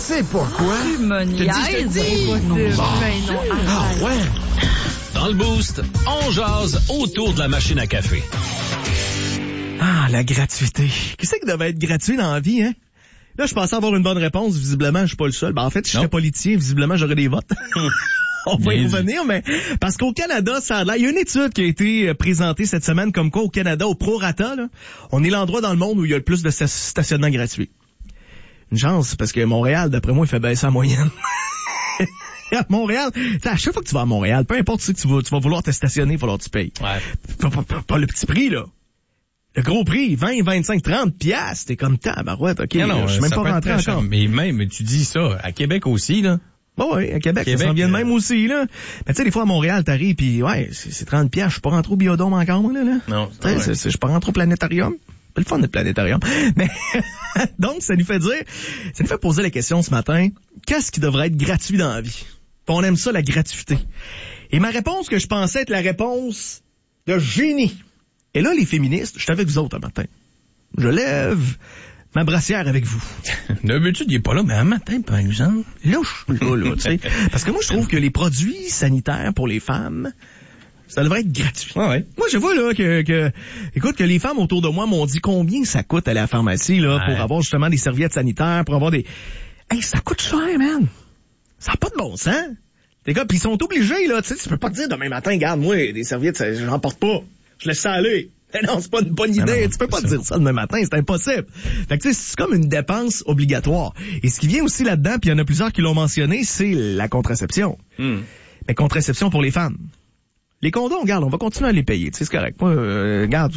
sais pourquoi. Tu me niaises. Ah ouais. Dans le Boost, on jase autour de la machine à café. Ah, la gratuité. Qu'est-ce qui devait être gratuit dans la vie, hein? Là, je pensais avoir une bonne réponse. Visiblement, je suis pas le seul. Ben, en fait, si j'étais politicien, visiblement, j'aurais des votes. On va y revenir, mais parce qu'au Canada, ça a l'air. Il y a une étude qui a été présentée cette semaine comme quoi au Canada, au prorata, là, on est l'endroit dans le monde où il y a le plus de stationnement gratuit. Une chance, parce que Montréal, d'après moi, il fait baisser la moyenne. À Montréal, à chaque fois que tu vas à Montréal, peu importe si tu vas vouloir te stationner, il va falloir que tu payes. Ouais. Pas le petit prix, là. Le gros prix, 20, 25, 30 piastres, t'es comme tabarouette, ok. Non, je suis même pas rentré encore. Mais même, tu dis ça, à Québec aussi, là. Bon, oui, à Québec, ça s'en vient de même aussi, là. Mais tu sais, des fois, à Montréal, t'arrives, pis ouais, c'est 30 piastres, je suis pas rentré au Biodôme encore, moi, là. Non. Je suis pas rentré au planétarium. C'est le fun de planétarium. Mais, donc, ça nous fait poser la question ce matin, qu'est-ce qui devrait être gratuit dans la vie? On aime ça, la gratuité. Et ma réponse que je pensais être la réponse de génie. Et là, les féministes, je suis avec vous autres un matin. Je lève ma brassière avec vous. D'habitude, il est pas là, mais un matin, par exemple. Là, je suis là, tu sais. Parce que moi, je trouve que les produits sanitaires pour les femmes, ça devrait être gratuit. Ouais. Moi, je vois, là, écoute, que les femmes autour de moi m'ont dit combien ça coûte aller à la pharmacie, là, pour avoir justement des serviettes sanitaires, pour avoir des... Hey, ça coûte cher, man. Ça n'a pas de bon sens. Les gars, pis ils sont obligés, là, tu sais, tu peux pas te dire demain matin, regarde, moi, des serviettes, j'en porte pas. Je laisse ça aller. Non, c'est pas une bonne idée. Non, tu peux pas te dire ça demain matin, c'est impossible. Fait que tu sais, c'est comme une dépense obligatoire. Et ce qui vient aussi là-dedans, puis il y en a plusieurs qui l'ont mentionné, c'est la contraception. Mais contraception pour les femmes. Les condoms, regarde, on va continuer à les payer, tu sais, c'est correct. Moi, regarde,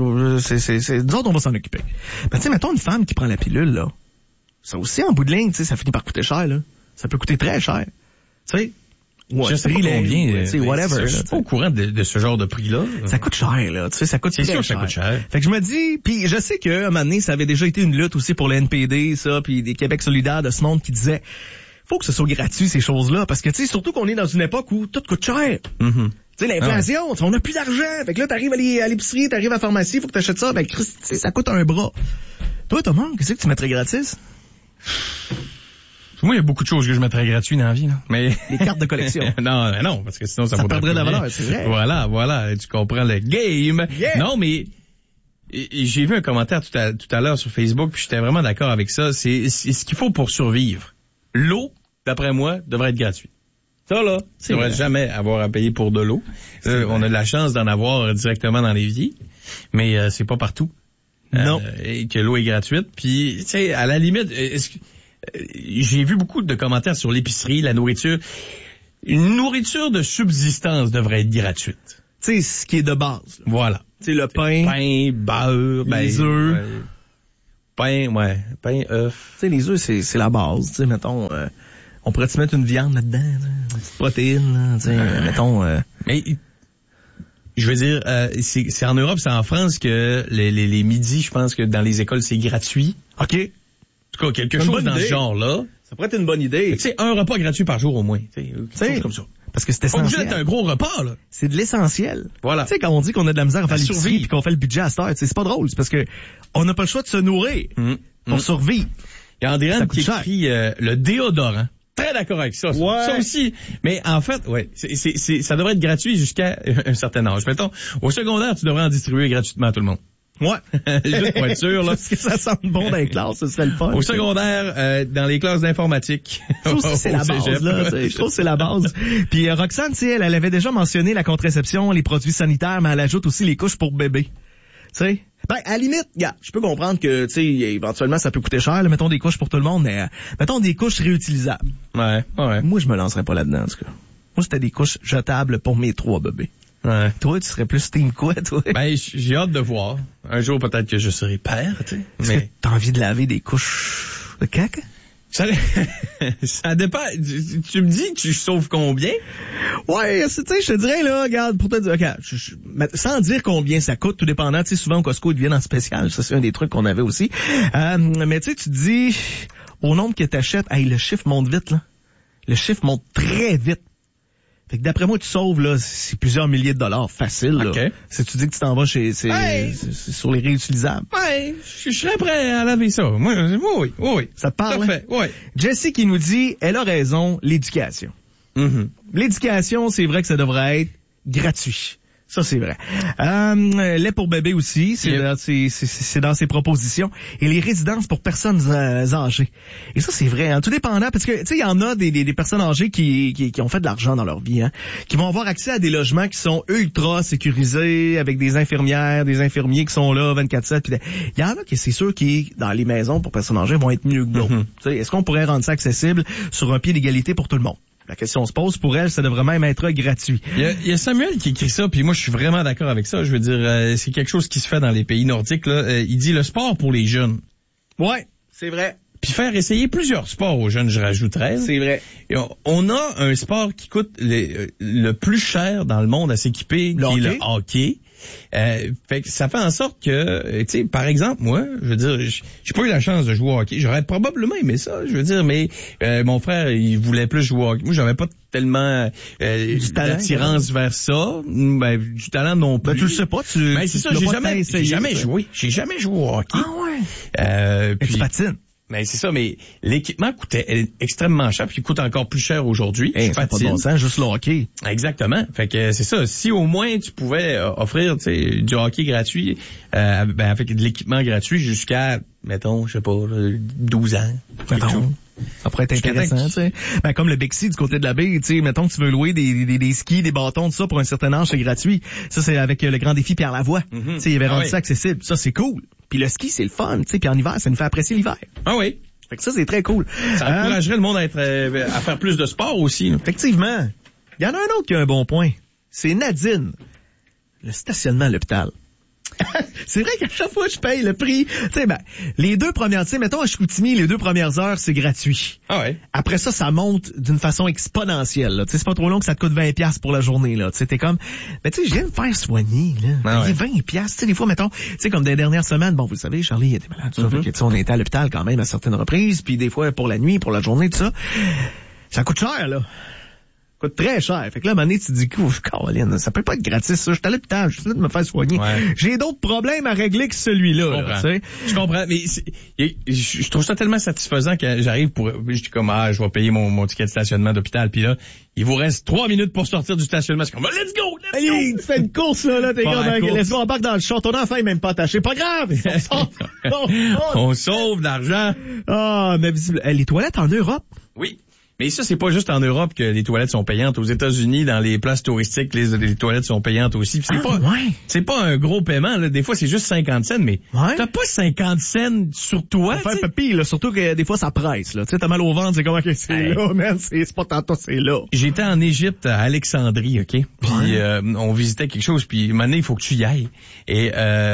c'est nous autres, on va s'en occuper. Mais tu sais, mettons une femme qui prend la pilule, là. Ça aussi, en bout de ligne, tu sais, ça finit par coûter cher, là. Ça peut coûter très cher. Tu sais? Ouais, je sais pas combien, whatever. Je suis pas au courant de ce genre de prix-là. Ça coûte cher, là. Tu sais, ça coûte très cher. C'est sûr que ça coûte cher. Fait que je me dis, puis je sais qu'à un moment donné, ça avait déjà été une lutte aussi pour le NPD, ça, puis des Québec solidaires de ce monde qui disaient, faut que ce soit gratuit, ces choses-là, parce que, tu sais, surtout qu'on est dans une époque où tout coûte cher. Tu sais, l'inflation, on a plus d'argent. Fait que là, t'arrives à l'épicerie, t'arrives à la pharmacie, faut que t'achètes ça. Ben, Christ, ça coûte un bras. Toi, Thomas, qu'est-ce que tu mettrais gratis? Moi, il y a beaucoup de choses que je mettrais gratuit dans la vie, là. Mais... Les cartes de collection. non, parce que sinon ça perdrait de la valeur, c'est vrai. Voilà, tu comprends le game. Yeah. Non, mais j'ai vu un commentaire tout à l'heure sur Facebook, puis j'étais vraiment d'accord avec ça. C'est ce qu'il faut pour survivre. L'eau, d'après moi, devrait être gratuite. Ça, là, tu devrais jamais avoir à payer pour de l'eau. On a de la chance d'en avoir directement dans l'évier, mais c'est pas partout. Non. Et que l'eau est gratuite. Puis, tu sais, à la limite, j'ai vu beaucoup de commentaires sur l'épicerie, la nourriture. Une nourriture de subsistance devrait être gratuite. Tu sais, ce qui est de base. Là. Voilà. Tu sais, le pain. Pain, beurre, les œufs. Pain, œufs. Tu sais, les œufs, c'est la base. Tu sais, mettons, on pourrait-tu mettre une viande là-dedans, une petite protéine, tu sais, mettons... Mais, je veux dire, c'est en Europe, c'est en France que les midis, je pense que dans les écoles, c'est gratuit. OK. En tout cas, quelque chose dans ce genre-là. Ça pourrait être une bonne idée. Tu sais, un repas gratuit par jour au moins. Tu sais, comme ça. Parce que c'est essentiel. Pas obligé d'être un gros repas, là. C'est de l'essentiel. Voilà. Tu sais, quand on dit qu'on a de la misère à faire l'épicerie puis qu'on fait le budget à cette heure, c'est pas drôle. C'est parce que on n'a pas le choix de se nourrir pour survivre. Il y a Andréane qui écrit le déodorant. Très d'accord avec ça. Ouais. Ça aussi. Mais en fait, ça devrait être gratuit jusqu'à un certain âge. Mettons, au secondaire, tu devrais en distribuer gratuitement à tout le monde. Ouais. Juste pour être sûr, là. Parce que ça sent bon dans les classes, ce serait le fun. Au secondaire, dans les classes d'informatique. Ça aussi, c'est la base, là. Je trouve que c'est la base. Puis Roxane, tu sais, elle avait déjà mentionné la contraception, les produits sanitaires, mais elle ajoute aussi les couches pour bébé. Tu sais? Ben, à la limite, regarde, je peux comprendre que, tu sais, éventuellement, ça peut coûter cher, là, mettons des couches pour tout le monde, mais mettons des couches réutilisables. Ouais. Moi, je me lancerais pas là-dedans, en tout cas. Moi, c'était des couches jetables pour mes 3 bébés. Ouais. Toi, tu serais plus team quoi, toi? Ben, j'ai hâte de voir. Un jour, peut-être que je serai père, tu sais. Est-ce que t'as envie de laver des couches de caca? Ça dépend. Tu me dis, tu sauves combien? Ouais, tu sais, je te dirais, là, regarde, pour te dire, okay, sans dire combien ça coûte, tout dépendant, tu sais, souvent au Costco, ils viennent en spécial. Ça, c'est un des trucs qu'on avait aussi. Mais tu sais, tu te dis, au nombre que t'achètes, hey, le chiffre monte vite, là. Le chiffre monte très vite. Fait que d'après moi, tu sauves, là, c'est plusieurs milliers de dollars facile, là. Okay. Si tu dis que tu t'en vas c'est sur les réutilisables. Ouais, je serais prêt à laver ça. Moi, oui. Ça te parle, Parfait, hein? oui. Jessie qui nous dit, elle a raison, l'éducation. Mm-hmm. L'éducation, c'est vrai que ça devrait être gratuit. Ça, c'est vrai. Lait pour bébé aussi, c'est dans ses propositions. Et les résidences pour personnes âgées. Et ça, c'est vrai, hein, tout dépendant, parce que, tu sais, il y en a des personnes âgées qui ont fait de l'argent dans leur vie, hein, qui vont avoir accès à des logements qui sont ultra sécurisés, avec des infirmières, des infirmiers qui sont là 24/7. Il y en a qui, c'est sûr, qui, dans les maisons pour personnes âgées, vont être mieux que d'autres. Mm-hmm. Tu sais, est-ce qu'on pourrait rendre ça accessible sur un pied d'égalité pour tout le monde? La question se pose, pour elle, ça devrait même être gratuit. Il y a Samuel qui écrit ça, puis moi je suis vraiment d'accord avec ça. Je veux dire, c'est quelque chose qui se fait dans les pays nordiques. Là. Il dit le sport pour les jeunes. Ouais, c'est vrai. Puis faire essayer plusieurs sports aux jeunes, je rajouterais. C'est vrai. Et on a un sport qui coûte le plus cher dans le monde à s'équiper, qui est le hockey. Fait que ça fait en sorte que, tu sais, par exemple, moi, je veux dire, j'ai pas eu la chance de jouer au hockey. J'aurais probablement aimé ça, je veux dire, mais mon frère, il voulait plus jouer au hockey. Moi, j'avais pas tellement d'attirance vers ça. Ben, du talent non plus. Ben, tu le sais pas, Ben, c'est ça, j'ai jamais joué. J'ai jamais joué au hockey. Ah ouais. Puis tu patines. Mais c'est ça, mais l'équipement coûtait extrêmement cher, puis il coûte encore plus cher aujourd'hui. C'est pas de bon sens, juste le hockey. Exactement. Fait que c'est ça. Si au moins tu pouvais offrir, tu sais, du hockey gratuit, avec de l'équipement gratuit jusqu'à, mettons, je sais pas, 12 ans. Mettons. Ça pourrait être intéressant, tu sais. Ben, comme le Bixi du côté de la baie, tu sais, mettons que tu veux louer des skis, des bâtons, tout ça, pour un certain âge, c'est gratuit. Ça, c'est avec le grand défi Pierre Lavoie. Tu sais, il avait rendu ça accessible. Ça, c'est cool. Puis le ski, c'est le fun, tu sais, puis en hiver, ça nous fait apprécier l'hiver. Ah oui. Fait que ça, c'est très cool. Ça encouragerait le monde à faire plus de sport aussi. Là. Effectivement. Il y en a un autre qui a un bon point. C'est Nadine. Le stationnement à l'hôpital. C'est vrai qu'à chaque fois je paye le prix, tu sais, ben, les 2 premières, tu sais, mettons à Chicoutimi, les 2 premières heures, c'est gratuit. Ah ouais. Après ça monte d'une façon exponentielle, là. Tu sais, c'est pas trop long que ça te coûte 20$ pour la journée, là. Tu sais, t'es comme, mais tu sais, je viens de me faire soigner, là. Ah ouais. 20$, tu sais, des fois, mettons, tu sais, comme des dernières semaines, bon, vous le savez, Charlie était malade, tout ça, fait que, tu sais, on était à l'hôpital quand même à certaines reprises, puis des fois pour la nuit, pour la journée, tout ça. Ça coûte cher, là. Coûte très cher. Fait que là, à un moment donné, tu te dis, Caroline, ça peut pas être gratis, ça. Je suis à l'hôpital, je suis là de me faire soigner. Ouais. J'ai d'autres problèmes à régler que celui-là. Je comprends. Mais je trouve ça tellement satisfaisant que j'arrive je dis comme, je vais payer mon ticket de stationnement d'hôpital, puis là, il vous reste 3 minutes pour sortir du stationnement. C'est comme, let's go! Tu fais une course, là, t'es comme, laisse-moi embarquer dans le char. Ton enfant est même pas attaché. Pas grave! On sauve de l'argent. Ah, mais les toilettes en Europe? Oui. Mais ça, c'est pas juste en Europe que les toilettes sont payantes. Aux États-Unis, dans les places touristiques, les toilettes sont payantes aussi. Puis c'est pas un gros paiement, là. Des fois, c'est juste 50 cents, mais t'as pas 50 cents sur toi. Faire papy, là. Surtout que des fois, ça presse, là. Tu sais, t'as mal au ventre, c'est comment que c'est là, man. C'est pas tantôt, c'est là. J'étais en Égypte, à Alexandrie, OK? Puis, on visitait quelque chose, puis maintenant, il faut que tu y ailles. Et,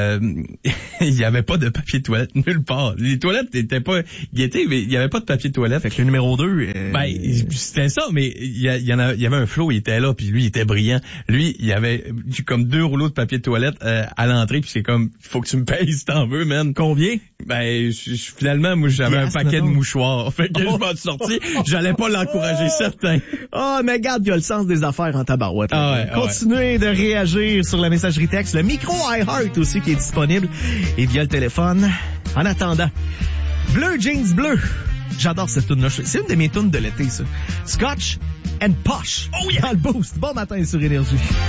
il y avait pas de papier de toilette nulle part. Les toilettes étaient pas guettées, mais il y avait pas de papier de toilette. Fait que le numéro 2, c'était ça, mais il y avait un Flo, il était là, puis lui, il était brillant. Lui, il y avait comme 2 rouleaux de papier de toilette à l'entrée, puis c'est comme, il faut que tu me payes si t'en veux, man. Combien? Ben, finalement, moi, j'avais un paquet de mouchoirs. Fait que je m'en suis sorti, j'allais pas l'encourager, certain. Mais regarde, il y a le sens des affaires en tabarouette. Continuez de réagir sur la messagerie texte, le micro iHeart aussi qui est disponible, et via le téléphone. En attendant, Bleu Jeans Bleu. J'adore cette tune-là. C'est une de mes tunes de l'été, ça. Scotch and Posh. Oh yeah! Dans le boost. Bon matin sur Énergie.